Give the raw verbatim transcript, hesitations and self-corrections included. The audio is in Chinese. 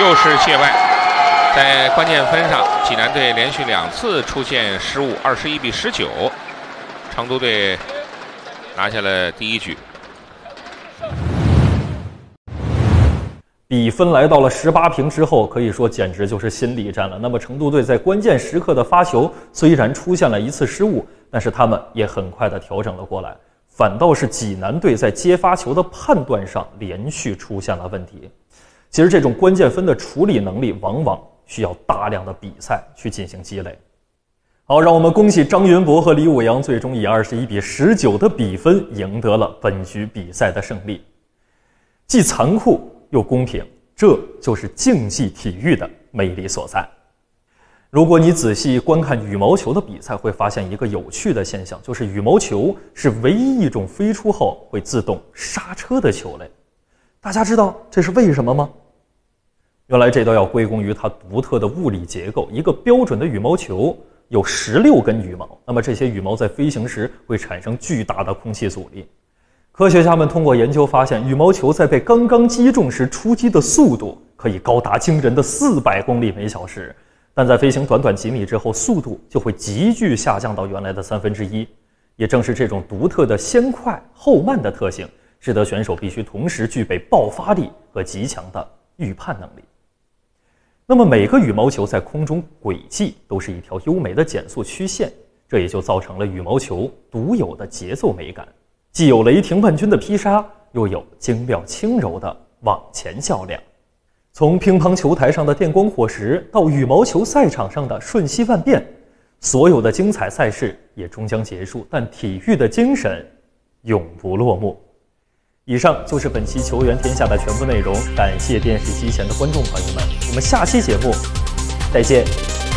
又是界外。在关键分上，济南队连续两次出现失误，二十一比十九，成都队拿下了第一局。 比分来到了十八平之后，可以说简直就是心理战了。那么成都队在关键时刻的发球虽然出现了一次失误，但是他们也很快的调整了过来，反倒是济南队在接发球的判断上连续出现了问题。其实这种关键分的处理能力往往需要大量的比赛去进行积累。好，让我们恭喜张云博和李武阳最终以二十一比十九的比分赢得了本局比赛的胜利。既残酷又公平，这就是竞技体育的魅力所在。如果你仔细观看羽毛球的比赛，会发现一个有趣的现象，就是羽毛球是唯一一种飞出后会自动刹车的球类。大家知道这是为什么吗？原来这都要归功于它独特的物理结构。一个标准的羽毛球有十六根羽毛，那么这些羽毛在飞行时会产生巨大的空气阻力。科学家们通过研究发现，羽毛球在被刚刚击中时出击的速度可以高达惊人的四百公里每小时，但在飞行短短几米之后，速度就会急剧下降到原来的三分之一。也正是这种独特的先快后慢的特性，使得选手必须同时具备爆发力和极强的预判能力。那么每个羽毛球在空中轨迹都是一条优美的减速曲线，这也就造成了羽毛球独有的节奏美感，既有雷霆万钧的劈杀，又有精妙轻柔的往前较量。从乒乓球台上的电光火石到羽毛球赛场上的瞬息万变，所有的精彩赛事也终将结束，但体育的精神永不落幕。以上就是本期球员天下的全部内容，感谢电视机前的观众朋友们，我们下期节目再见。